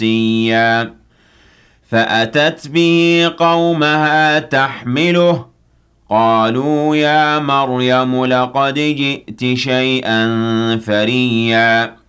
عِصِيًّا فأتت به قومها تحمله قالوا يا مريم لقد جئت شيئا فريا